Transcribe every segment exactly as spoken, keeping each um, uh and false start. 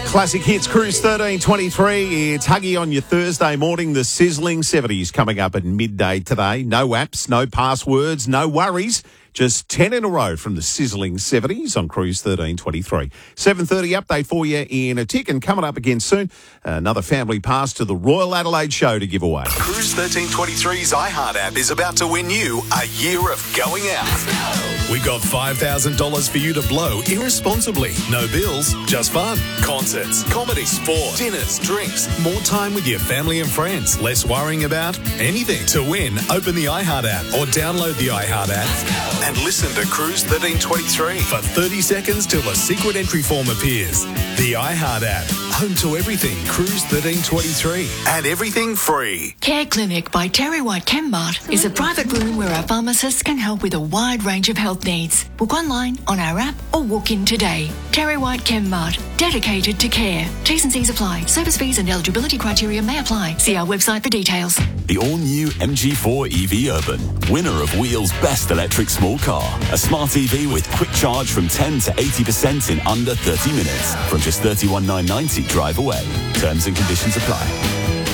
Classic Hits Cruise thirteen twenty-three. It's Huggy on your Thursday morning. The sizzling seventies coming up at midday today. No apps, no passwords, no worries. Just ten in a row from the sizzling seventies on Cruise thirteen twenty-three. seven thirty update for you in a tick, and coming up again soon, another family pass to the Royal Adelaide Show to give away. Cruise thirteen twenty-three's iHeart app is about to win you a year of going out. We got five thousand dollars for you to blow irresponsibly. No bills, just fun. Concerts, comedy, sport, dinners, drinks, more time with your family and friends, less worrying about anything. To win, open the iHeart app or download the iHeart app and listen to Cruise thirteen twenty-three for thirty seconds till a secret entry form appears. The iHeart app, home to everything Cruise thirteen twenty-three, and everything free. Care Clinic by Terry White Chemmart is a private room where our pharmacists can help with a wide range of health needs. Book online, on our app, or walk in today. Terry White Chemmart, dedicated to care. T's and C's apply. Service fees and eligibility criteria may apply. See our website for details. The all-new M G four E V Urban, winner of Wheel's Best Electric Small Car. A smart E V with quick charge from ten to eighty percent in under thirty minutes. From just thirty-one thousand nine hundred ninety drive away. Terms and conditions apply.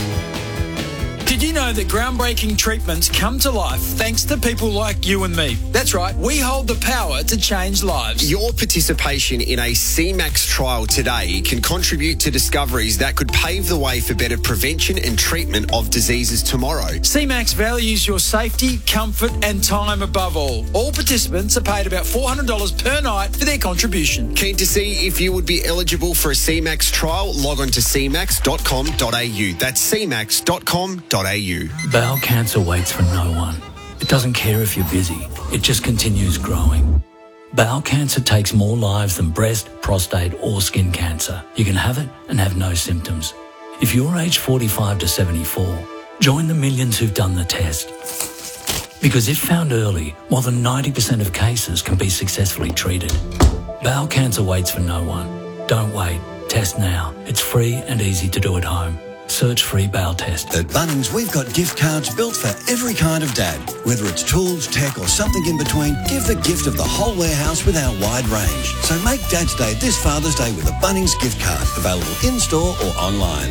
Did you know that groundbreaking treatments come to life thanks to people like you and me? That's right, we hold the power to change lives. Your participation in a C MAX trial today can contribute to discoveries that could pave the way for better prevention and treatment of diseases tomorrow. C MAX values your safety, comfort and time above all. All participants are paid about four hundred dollars per night for their contribution. Keen to see if you would be eligible for a C MAX trial? Log on to c max dot com dot a u. That's c max dot com dot a u. Bowel cancer waits for no one. It doesn't care if you're busy. It just continues growing. Bowel cancer takes more lives than breast, prostate or skin cancer. You can have it and have no symptoms. If you're aged forty-five to seventy-four, join the millions who've done the test. Because if found early, more than ninety percent of cases can be successfully treated. Bowel cancer waits for no one. Don't wait. Test now. It's free and easy to do at home. Search free bowel test. At Bunnings, we've got gift cards built for every kind of dad. Whether it's tools, tech or something in between, give the gift of the whole warehouse with our wide range. So make Dad's Day this Father's Day with a Bunnings gift card. Available in-store or online.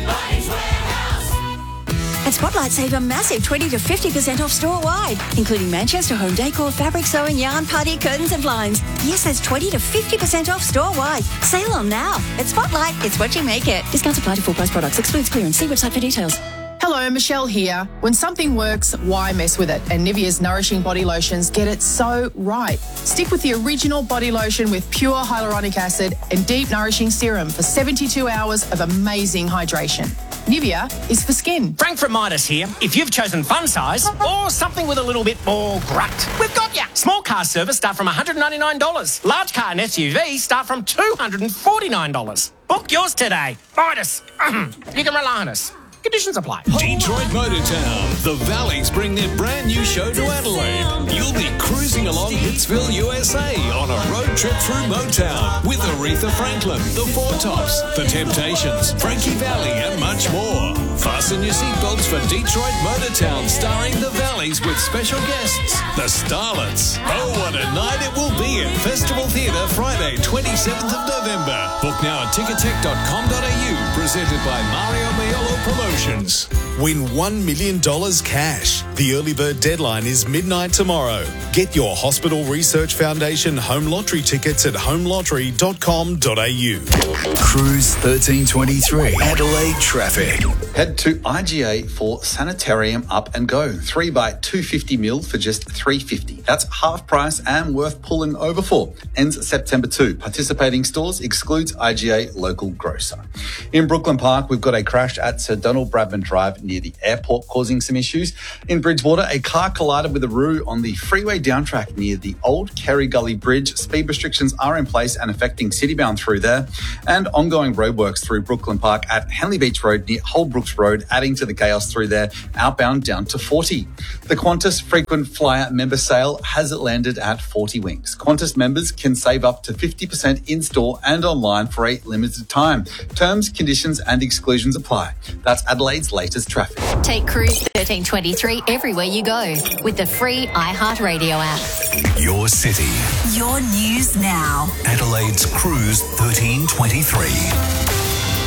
At Spotlight, save a massive twenty to fifty percent off store-wide, including Manchester home decor, fabric sewing, yarn, party, curtains and blinds. Yes, that's twenty to fifty percent off store-wide. Sale on now. At Spotlight, it's what you make it. Discounts apply to full-price products. Excludes clearance. See website for details. Hello, Michelle here. When something works, why mess with it? And Nivea's Nourishing Body Lotions get it so right. Stick with the original body lotion with pure hyaluronic acid and deep nourishing serum for seventy-two hours of amazing hydration. Nivea is for skin. Frank from Midas here. If you've chosen fun size or something with a little bit more grunt, we've got ya. Small car service start from one hundred ninety-nine dollars. Large car and S U V start from two hundred forty-nine dollars. Book yours today. Midas. You can rely on us. Conditions apply. Detroit Motortown. The Valleys bring their brand new show to Adelaide. You'll be cruising along Hitsville, U S A on a road trip through Motown with Aretha Franklin, The Four Tops, The Temptations, Frankie Valli and much more. Fasten your seatbelts for Detroit Motortown starring The Valleys with special guests, The Starlets. Oh, what a night it will be at Festival Theatre Friday, twenty-seventh of November. Book now at ticketek dot com dot a u. Presented by Mario Maiolo Promotions. Win one million dollars cash. The early bird deadline is midnight tomorrow. Get your Hospital Research Foundation home lottery tickets at home lottery dot com dot a u. Cruise thirteen twenty-three. Adelaide traffic. Head to I G A for Sanitarium Up and Go. Three by two hundred fifty mil for just three dollars fifty. That's half price and worth pulling over for. Ends September second. Participating stores excludes I G A local grocer. In Brooklyn Park, we've got a crash at Sir Donald Bradman Drive near the airport causing some issues. In Bridgewater, a car collided with a roo on the freeway downtrack near the Old Kerry Gully Bridge. Speed restrictions are in place and affecting citybound through there. And ongoing roadworks through Brooklyn Park at Henley Beach Road near Holbrooks Road, adding to the chaos through there, outbound down to forty. The Qantas frequent flyer member sale has landed at forty Winks. Qantas members can save up to fifty percent in-store and online for a limited time. Terms, conditions and exclusions apply. That's Adelaide's latest traffic. Take Cruise thirteen twenty-three everywhere you go with the free iHeartRadio app. Your city. Your news now. Adelaide's Cruise thirteen twenty-three.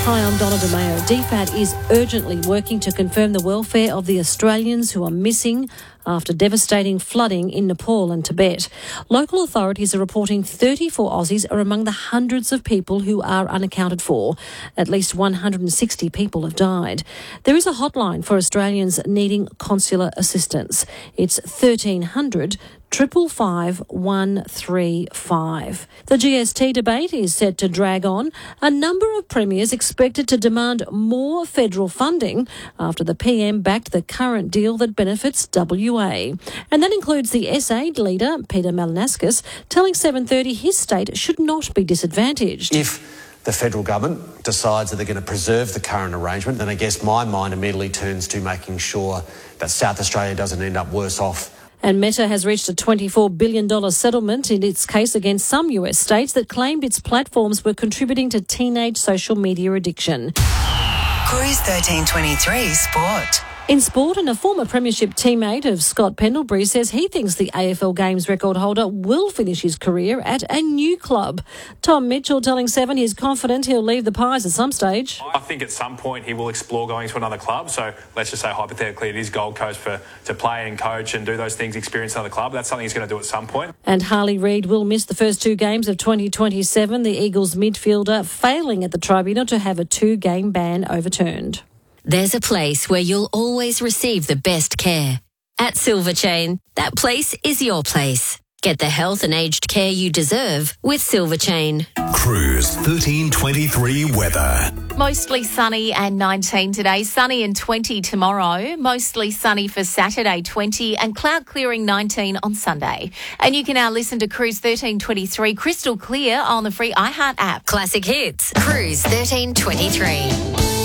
Hi, I'm Donna DeMeo. D FAT is urgently working to confirm the welfare of the Australians who are missing after devastating flooding in Nepal and Tibet. Local authorities are reporting thirty-four Aussies are among the hundreds of people who are unaccounted for. At least one hundred sixty people have died. There is a hotline for Australians needing consular assistance. It's thirteen hundred Triple five one three five. The G S T debate is set to drag on. A number of premiers expected to demand more federal funding after the P M backed the current deal that benefits W A. And that includes the S A D leader, Peter Malinauskas, telling seven thirty his state should not be disadvantaged. If the federal government decides that they're going to preserve the current arrangement, then I guess my mind immediately turns to making sure that South Australia doesn't end up worse off. And Meta has reached a twenty-four billion dollars settlement in its case against some U S states that claimed its platforms were contributing to teenage social media addiction. Cruise thirteen twenty-three Sport. In sport, and a former premiership teammate of Scott Pendlebury says he thinks the A F L Games record holder will finish his career at a new club. Tom Mitchell telling Seven he's confident he'll leave the Pies at some stage. I think at some point he will explore going to another club. So let's just say hypothetically it is Gold Coast for to play and coach and do those things, experience another club. That's something he's going to do at some point. And Harley Reid will miss the first two games of twenty twenty-seven, the Eagles midfielder failing at the tribunal to have a two-game ban overturned. There's a place where you'll always receive the best care. At Silver Chain, that place is your place. Get the health and aged care you deserve with Silver Chain. Cruise thirteen twenty-three weather. Mostly sunny and nineteen today, sunny and twenty tomorrow, mostly sunny for Saturday, twenty, and cloud clearing nineteen on Sunday. And you can now listen to Cruise thirteen twenty-three crystal clear on the free iHeart app. Classic hits. Cruise thirteen twenty-three.